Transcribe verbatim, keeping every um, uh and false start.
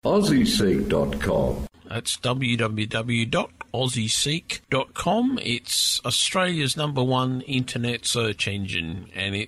Aussie Seek dot com. That's w w w dot aussie seek dot com. It's Australia's number one internet search engine, and it